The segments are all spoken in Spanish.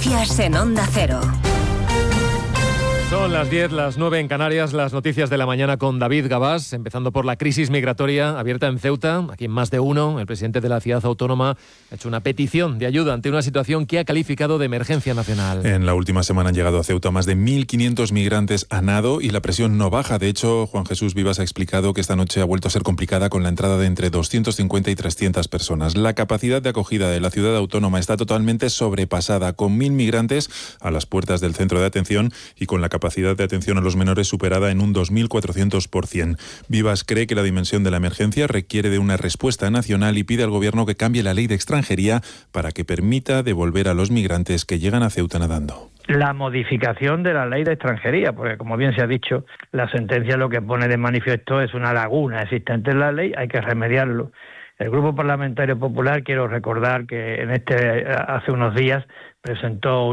Noticias en Onda Cero. Son las 10, las 9 en Canarias, las noticias de la mañana con David Gabás, empezando por la crisis migratoria abierta en Ceuta. Aquí en Más de Uno, el presidente de la ciudad autónoma ha hecho una petición de ayuda ante una situación que ha calificado de emergencia nacional. En la última semana han llegado a Ceuta más de 1.500 migrantes a nado y la presión no baja. De hecho, Juan Jesús Vivas ha explicado que esta noche ha vuelto a ser complicada con la entrada de entre 250 y 300 personas. La capacidad de acogida de la ciudad autónoma está totalmente sobrepasada, con 1.000 migrantes a las puertas del centro de atención y con la capacidad de atención a los menores superada en un 2.400%. Vivas cree que la dimensión de la emergencia requiere de una respuesta nacional y pide al Gobierno que cambie la ley de extranjería para que permita devolver a los migrantes que llegan a Ceuta nadando. La modificación de la ley de extranjería, porque como bien se ha dicho, la sentencia lo que pone de manifiesto es una laguna existente en la ley, hay que remediarlo. El Grupo Parlamentario Popular, quiero recordar que hace unos días presentó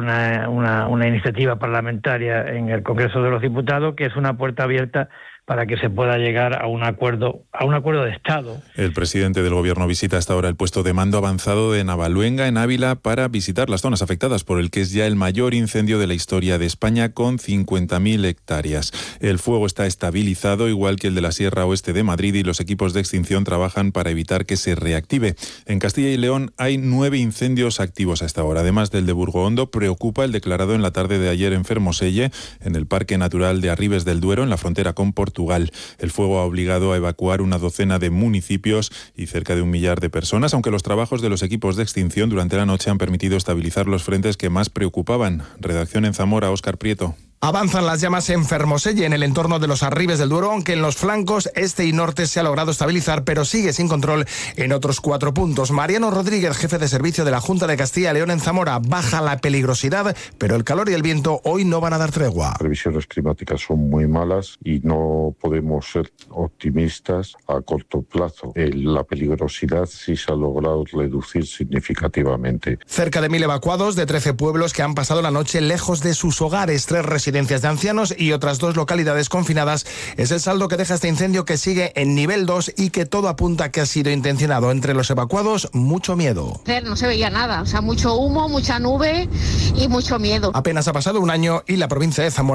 una iniciativa parlamentaria en el Congreso de los Diputados, que es una puerta abierta para que se pueda llegar a un acuerdo de Estado. El presidente del Gobierno visita hasta ahora el puesto de mando avanzado de Navaluenga, en Ávila, para visitar las zonas afectadas por el que es ya el mayor incendio de la historia de España, con 50.000 hectáreas. El fuego está estabilizado, igual que el de la Sierra Oeste de Madrid, y los equipos de extinción trabajan para evitar que se reactive. En Castilla y León hay 9 incendios activos hasta ahora. Además del de Burgohondo, preocupa el declarado en la tarde de ayer en Fermoselle, en el Parque Natural de Arribes del Duero, en la frontera con Portugal. El fuego ha obligado a evacuar una docena de municipios y cerca de 1 millar de personas, aunque los trabajos de los equipos de extinción durante la noche han permitido estabilizar los frentes que más preocupaban. Redacción en Zamora, Óscar Prieto. Avanzan las llamas en Fermoselle, en el entorno de los Arribes del Duero, aunque en los flancos este y norte se ha logrado estabilizar, pero sigue sin control en otros 4 puntos. Mariano Rodríguez, jefe de servicio de la Junta de Castilla y León en Zamora: baja la peligrosidad, pero el calor y el viento hoy no van a dar tregua. Las previsiones climáticas son muy malas y no podemos ser optimistas a corto plazo. La peligrosidad sí se ha logrado reducir significativamente. Cerca de 1.000 evacuados de 13 pueblos que han pasado la noche lejos de sus hogares, 3 residencias de ancianos y otras 2 localidades confinadas. Es el saldo que deja este incendio, que sigue en nivel 2 y que todo apunta que ha sido intencionado. Entre los evacuados, mucho miedo. No se veía nada, mucho humo, mucha nube y mucho miedo. Apenas ha pasado un año y la provincia de Zamora